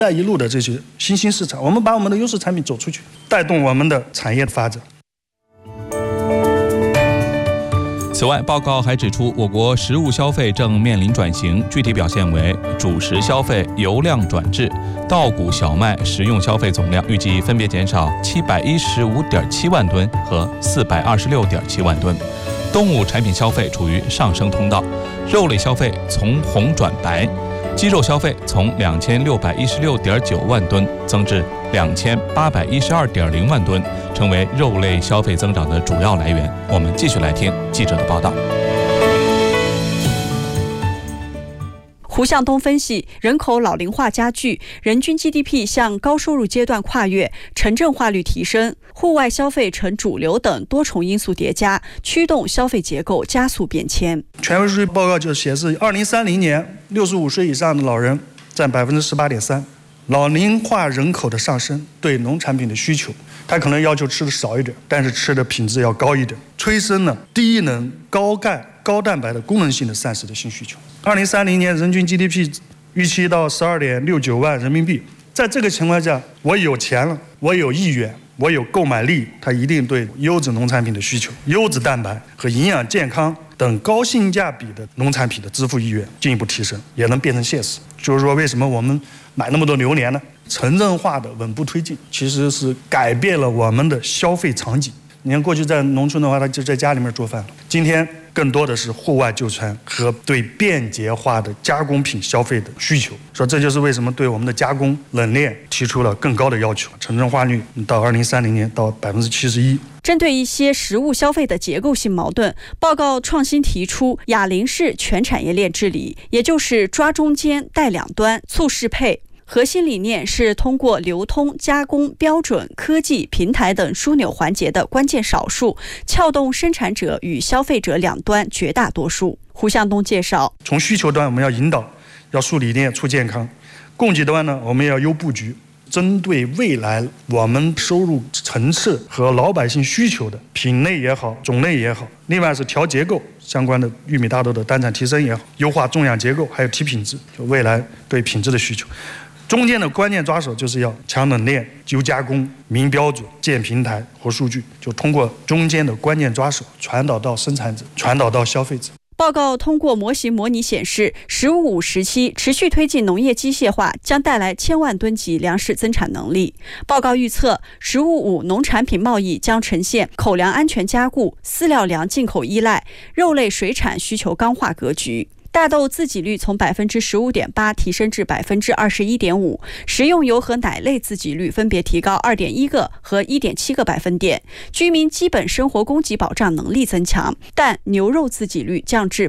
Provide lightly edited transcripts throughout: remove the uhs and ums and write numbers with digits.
带一路的这些新兴市场，我们把我们的优势产品走出去，带动我们的产业的发展。 此外，报告还指出，我国食物消费正面临转型，具体表现为主食消费由量转质，稻谷小麦食用消费总量预计分别减少715.7万吨和426.7万吨。动物产品消费处于上升通道，肉类消费从红转白，鸡肉消费从2616.9万吨增至2812.0万吨，成为肉类消费增长的主要来源。我们继续来听记者的报道。 胡向东分析，人口老龄化加剧，人均 GDP 向高收入阶段跨越，城镇化率提升，户外消费成主流等多重因素叠加，驱动消费结构加速变迁。 权威数据报告就显示，2030年65岁以上的老人占18.3%。老龄化人口的上升对农产品的需求，他可能要求吃的少一点，但是吃的品质要高一点，催生了低能、高钙、高蛋白的功能性的膳食的新需求。2030年人均 GDP 预期到12.69万人民币，在这个情况下，我有钱了，我有意愿，我有购买力，它一定对优质农产品的需求、优质蛋白和营养健康等高性价比的农产品的支付意愿进一步提升，也能变成现实。就是说，为什么我们买那么多榴莲呢？城镇化的稳步推进，其实是改变了我们的消费场景。你看，过去在农村的话，他就在家里面做饭，今天更多的是户外就餐和对便捷化的加工品消费的需求。说这就是为什么对我们的加工冷链提出了更高的要求，城镇化率到2030年到71%。 针对一些食物消费的结构性矛盾，报告创新提出哑铃式全产业链治理，也就是抓中间带两端，促适配。核心理念是通过流通、加工、标准、科技、平台等枢纽环节的关键少数，撬动生产者与消费者两端绝大多数。胡向东介绍， 从需求端我们要引导，要树理念、促健康；供给端呢，我们要优布局，针对未来我们收入层次和老百姓需求的品类也好、种类也好。另外是调结构相关的玉米、大豆的单产提升也好，优化种养结构，还有提品质，就未来对品质的需求。中间的关键抓手就是要强冷链、优加工、明标准、建平台和数据，就通过中间的关键抓手传导到生产者，传导到消费者。 报告通过模型模拟显示，“15+5”时期持续推进农业机械化将带来1000万吨级粮食增产能力。报告预测，“15+5”农产品贸易将呈现口粮安全加固、饲料粮进口依赖、肉类水产需求刚化格局。大豆自给率从15.8%提升至21.5%，食用油和奶类自给率分别提高2.1个和1.7个百分点，居民基本生活供给保障能力增强，但牛肉自给率降至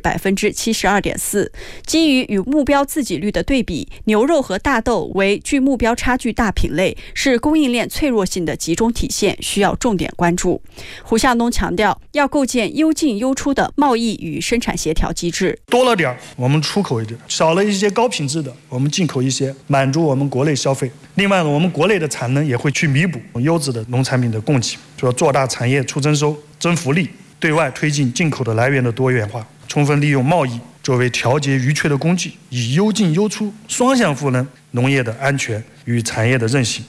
72.4%。基于与目标自给率的对比，牛肉和大豆为距目标差距大品类，是供应链脆弱性的集中体现，需要重点关注。胡向东强调，要构建优进优出的贸易与生产协调机制， 多了点我们出口一点，少了一些高品质的，我们进口一些，满足我们国内消费。另外呢，我们国内的产能也会去弥补优质的农产品的供给，说做大产业促增收、增福利，对外推进进口的来源的多元化，充分利用贸易作为调节余缺的工具，以优进优出双向赋能农业的安全与产业的韧性。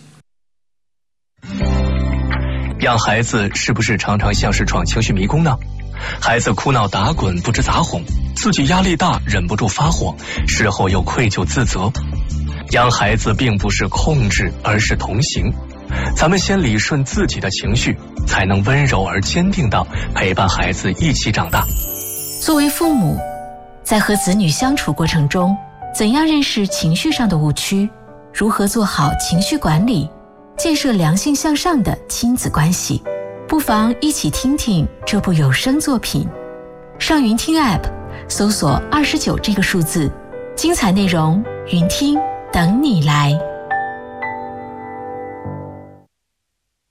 养孩子是不是常常像是闯情绪迷宫呢？孩子哭闹打滚不知咋哄，自己压力大忍不住发火，事后又愧疚自责。养孩子并不是控制，而是同行。咱们先理顺自己的情绪，才能温柔而坚定地陪伴孩子一起长大。 作为父母，在和子女相处过程中，怎样认识情绪上的误区，如何做好情绪管理，建设良性向上的亲子关系，不妨一起听听这部有声作品。上云听 App 搜索29这个数字，精彩内容云听等你来。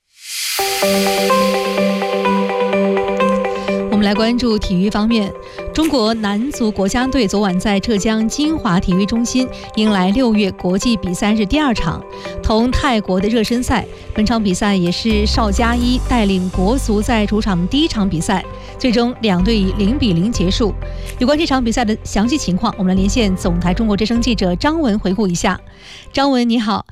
我们来关注体育方面， 中国男足国家队昨晚在浙江金华体育中心迎来6月国际比赛日第2场，同泰国的热身赛。本场比赛也是邵佳一带领国足在主场第1场比赛，最终2队以0-0结束。有关这场比赛的详细情况，我们来连线总台中国之声记者张文回顾一下。张文，你好。